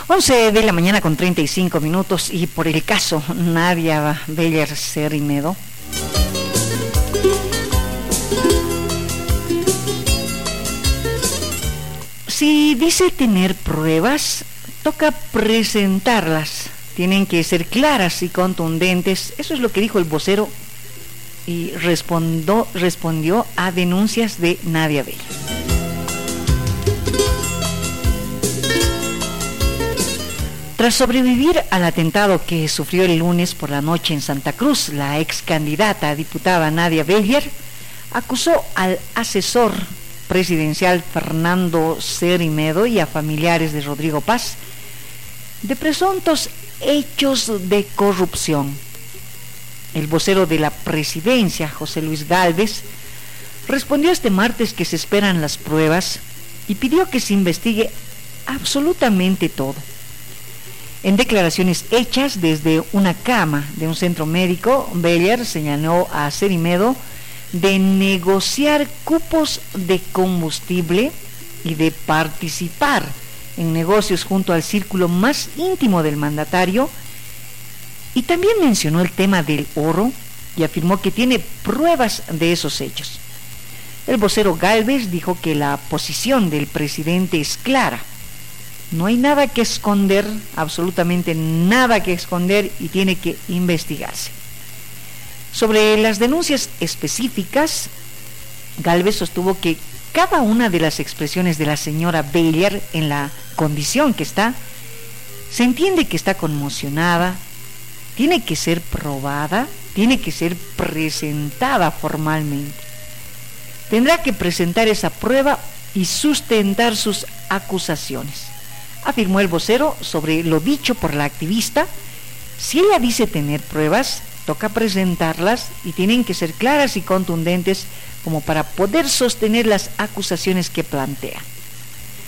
11 de la mañana con 35 minutos y por el caso Nadia Beller Cerimedo. Si dice tener pruebas, toca presentarlas. Tienen que ser claras y contundentes. Eso es lo que dijo el vocero y respondió a denuncias de Nadia Beller. Tras sobrevivir al atentado que sufrió el lunes por la noche en Santa Cruz, la ex candidata a diputada Nadia Beller acusó al asesor presidencial Fernando Cerimedo y a familiares de Rodrigo Paz de presuntos hechos de corrupción. El vocero de la presidencia, José Luis Gálvez, respondió este martes que se esperan las pruebas y pidió que se investigue absolutamente todo. En declaraciones hechas desde una cama de un centro médico, Beller señaló a Cerimedo de negociar cupos de combustible y de participar en negocios junto al círculo más íntimo del mandatario, y también mencionó el tema del oro y afirmó que tiene pruebas de esos hechos. El vocero Gálvez dijo que la posición del presidente es clara. No hay nada que esconder, absolutamente nada que esconder, y tiene que investigarse. Sobre las denuncias específicas, Gálvez sostuvo que cada una de las expresiones de la señora Beller en la condición que está, se entiende que está conmocionada, tiene que ser probada, tiene que ser presentada formalmente. Tendrá que presentar esa prueba y sustentar sus acusaciones, afirmó el vocero sobre lo dicho por la activista. Si ella dice tener pruebas, toca presentarlas y tienen que ser claras y contundentes como para poder sostener las acusaciones que plantea.